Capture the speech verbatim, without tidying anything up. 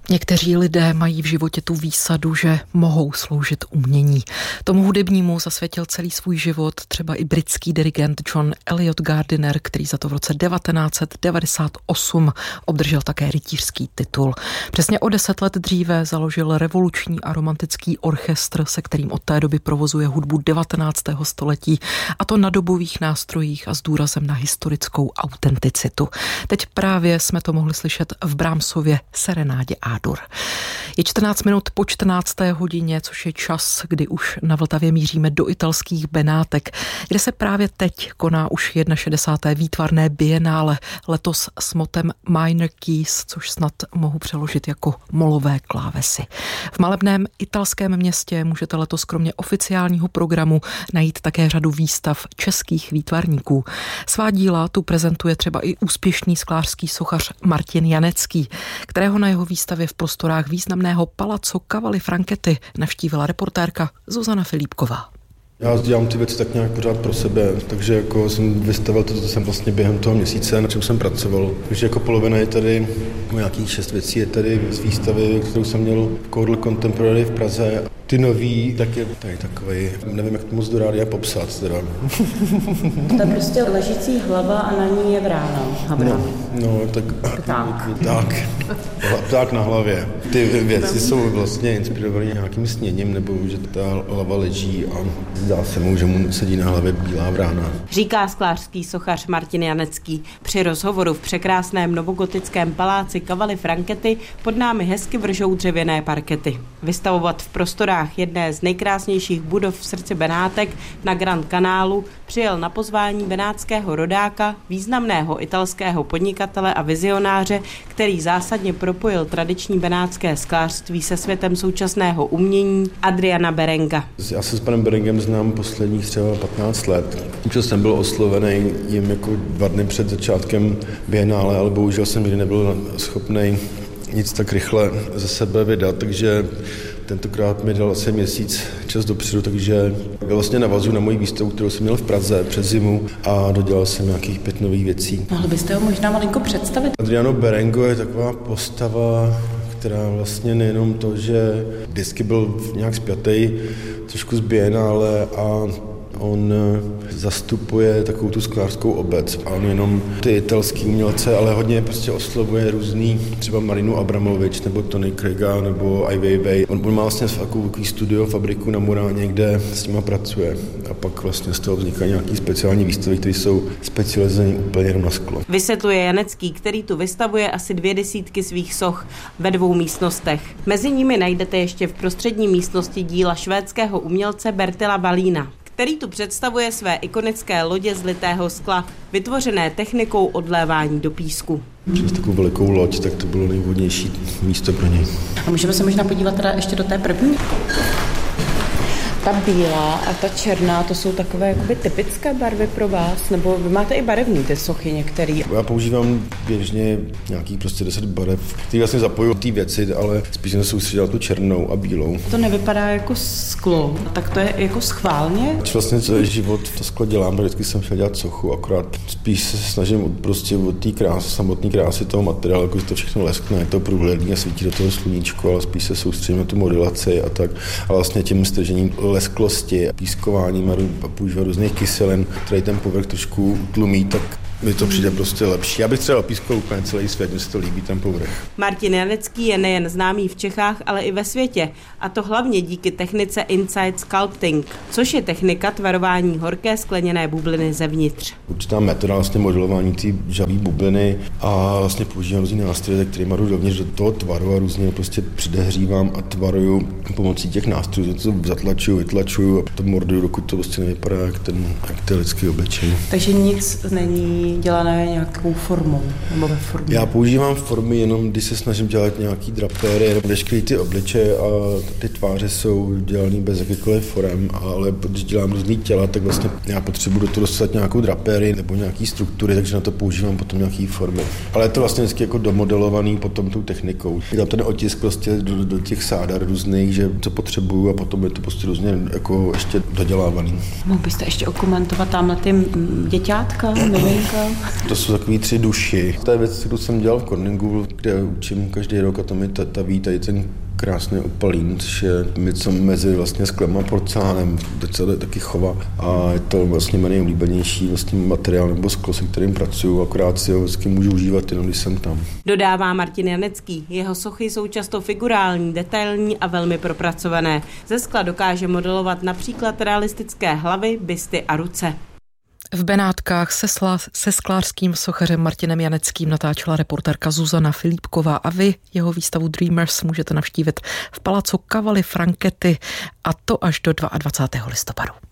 Někteří lidé mají v životě tu výsadu, že mohou sloužit umění. Tomu hudebnímu zasvětil celý svůj život třeba i britský dirigent John Eliot Gardiner, který za to v roce devatenáct set devadesát osm obdržel také rytířský titul. Přesně o deset let dříve založil revoluční a romantický orchestr, se kterým od té doby provozuje hudbu devatenáctého století, a to na dobových nástrojích a s důrazem na historickou autenticitu. Teď právě jsme to mohli slyšet v Brahmsově serenádě A-dur. Je čtrnáct minut po čtrnácté hodině, což je čas, kdy už na Vltavě míříme do italských Benátek, kde se právě teď koná už šedesáté jedna výtvarné bienále, letos s motem Minor Keys, což snad mohu přeložit jako molové klávesy. V malebném italském městě můžete letos kromě oficiálního programu najít také řadu výstav českých výtvarníků. Svá díla tu prezentuje třeba i úspěšný sklářský sochař Martin Janecký, kterého na jeho výstavě v prostorách významného Palazzo Cavalli Franchetti navštívila reportérka Zuzana Filipková. Já dělám ty věci tak nějak pořád pro sebe, takže jako jsem vystavil to, co jsem vlastně během toho měsíce, na čem jsem pracoval. Takže jako polovina je tady, nějakých šest věcí je tady z výstavy, kterou jsem měl v Koudl Contemporary v Praze. Ty nový, tak je tady takový, nevím, jak to moc do rádia popsat teda. To je prostě ležící hlava a na ní je vrána. No, no, tak pták. Tak, pták na hlavě. Ty věci jsou vlastně inspirované nějakým sněním, nebo že ta hlava leží a zdá se mu, že mu sedí na hlavě bílá vrána. Říká sklářský sochař Martin Janecký při rozhovoru v překrásném novogotickém paláci Cavalli Franchetti pod námi hezky vržou dřevěné parkety. Vystavovat v prostorách jedné z nejkrásnějších budov v srdci Benátek na Grand Canálu přijel na pozvání benátského rodáka, významného italského podnikatele a vizionáře, který zásadně propojil tradiční benátské sklářství se světem současného umění, Adriana Berenga. Já se s panem Berengem znám posledních třeba patnáct let. Už jsem byl oslovený jim jako dva dny před začátkem bienále, ale bohužel jsem nikdy nebyl schopný nic tak rychle ze sebe vydat, takže tentokrát mi dal asi měsíc čas dopředu, takže vlastně navazuji na moji výstavu, kterou jsem měl v Praze před zimu a dodělal jsem nějakých pět nových věcí. Mohli byste ho možná malinko představit? Adriano Berengo je taková postava, která vlastně nejenom to, že vždycky byl nějak spjatý trošku z bienále a on zastupuje takovou tu sklářskou obec a on jenom ty italský umělce, ale hodně prostě oslovuje různý, třeba Marinu Abramovič nebo Tony Craiga nebo Ai Weiwei. On, on má vlastně takový studio, fabriku na Muráně, kde s nima pracuje a pak vlastně z toho vznikají nějaký speciální výstavy, které jsou specializované úplně jenom na sklo. Vysvětluje Janecký, který tu vystavuje asi dvě desítky svých soch ve dvou místnostech. Mezi nimi najdete ještě v prostřední místnosti díla švédského umělce Bertila Wallina, který tu představuje své ikonické lodě z litého skla, vytvořené technikou odlévání do písku. Přes takovou velikou loď, tak to bylo nejvhodnější místo pro něj. A můžeme se možná podívat teda ještě do té první? Ta bílá a ta černá, to jsou takové jakoby typické barvy pro vás? Nebo vy máte i barevný ty sochy některý? Já používám běžně nějakých prostě deset barev, které vlastně zapojují ty věci, ale spíš jsem soustředil tu černou a bílou. To nevypadá jako sklo, tak to je jako schválně? Vlastně celý život to sklo dělám, vždycky jsem chtěl dělat sochu, akorát spíš se snažím prostě od té krásy, samotné krásy toho materiálu, jako to všechno leskne, je to průhledný a svítí do toho sluníčko, ale spíš se soustředím na tu modulaci a tak. A vlastně tím stržením lesklosti, pískováním a používá různých kyselin, který ten povrch trošku tlumí, tak mi to přijde prostě lepší. Já bych třeba pískal úplně celý svět, mně se to líbí ten povrch. Martin Janecký je nejen známý v Čechách, ale i ve světě. A to hlavně díky technice Inside Sculpting, což je technika tvarování horké skleněné bubliny zevnitř. Určitá metoda vlastně modelování té žhavé bubliny a vlastně používám různé nástroje, které jdu dovnitř do toho tvaru a různě prostě předehřívám a tvaruju pomocí těch nástrojů, to zatlačuju, vytlačuju a to morduju, dokud to prostě nevypadá jak ten, jak ten lidský obličej. Takže nic není dělané nějakou formou nebo ve formě? Já používám formy jenom, když se snažím dělat nějaký drapéry, nebo veškeré ty obličeje a ty tváře jsou dělané bez jakýchkoliv forem, ale když dělám různý těla, tak vlastně já potřebuji do toho dostat nějakou drapéry nebo nějaký struktury, takže na to používám potom nějaký formy. Ale je to vlastně vždycky jako domodelovaný potom tou technikou. Je tam ten otisk prostě do, do těch sádar různých, že co potřebuju a potom je to prostě různě jako ještě dodělávaný. Mohl byste ještě okomentovat tamhle ty děťátka, miminka? To jsou takový tři duši. To je věc, kterou jsem dělal v Corningu, kde učím každý rok a tam je taví tady ten krásný opalín, což je něco mezi vlastně sklem a porcelánem, docela taky chova a je to vlastně můj nejoblíbenější vlastně materiál nebo sklo, se kterým pracuju, akorát si ho vždycky můžu užívat jenom když jsem tam. Dodává Martin Janecký. Jeho sochy jsou často figurální, detailní a velmi propracované. Ze skla dokáže modelovat například realistické hlavy, bysty a ruce. V Benátkách se, slá, se sklářským sochařem Martinem Janeckým natáčela reportérka Zuzana Filipková a vy jeho výstavu Dreamers můžete navštívit v Palazzo Cavalli Franchetti a to až do dvacátého druhého listopadu.